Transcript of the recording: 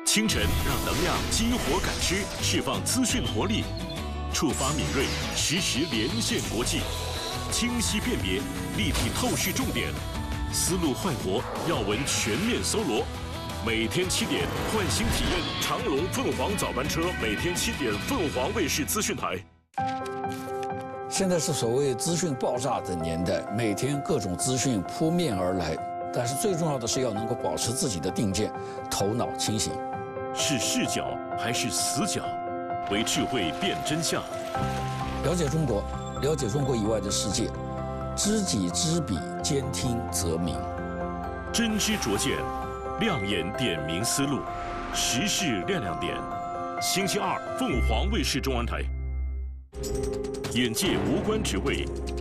清晨让能量激活感知，释放资讯活力，触发敏锐，实时连线国际，清晰辨别，立体透视重点，思路焕活，要闻全面搜罗。每天7点，换新体验长隆凤凰早班车，每天7点，凤凰卫视资讯台。 现在是所谓资讯爆炸的年代，每天各种资讯扑面而来，但是最重要的是要能够保持自己的定见，头脑清醒。 是视角还是死角？为智慧辨真相。 了解中国，了解中国以外的世界，知己知彼，兼听则明。 真知灼见，亮眼点明思路，时事亮亮点。星期二，凤凰卫视中文台。眼界无关职位，